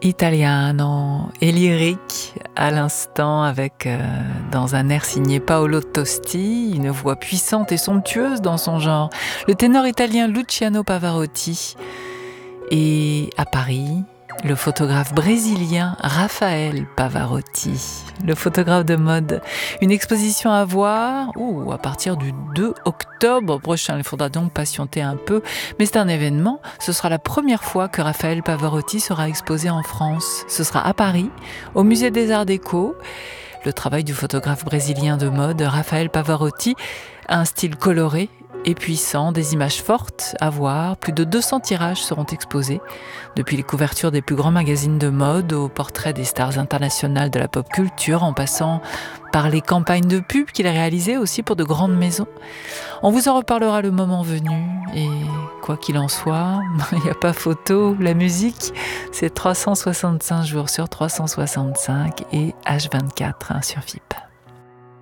Italiano et lyrique à l'instant avec, dans un air signé Paolo Tosti, une voix puissante et somptueuse dans son genre, le ténor italien Luciano Pavarotti. Et à Paris, le photographe brésilien Rafael Pavarotti, le photographe de mode. Une exposition à voir à partir du 2 octobre prochain. Il faudra donc patienter un peu, mais c'est un événement. Ce sera la première fois que Rafael Pavarotti sera exposé en France. Ce sera à Paris, au Musée des Arts Déco. Le travail du photographe brésilien de mode Rafael Pavarotti a un style coloré et puissant, des images fortes à voir. Plus de 200 tirages seront exposés, depuis les couvertures des plus grands magazines de mode aux portraits des stars internationales de la pop culture, en passant par les campagnes de pub qu'il a réalisées aussi pour de grandes maisons. On vous en reparlera le moment venu, et quoi qu'il en soit, il n'y a pas photo. La musique, c'est 365 jours sur 365 et H24 sur FIP.